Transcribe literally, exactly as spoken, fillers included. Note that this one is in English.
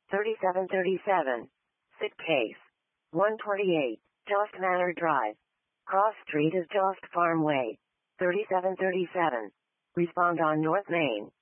thirty-seven thirty-seven. Sit case. one twenty-eight. Jost Manor Drive. Cross Street is Jost Farm Way. thirty-seven thirty-seven. Respond on North Main.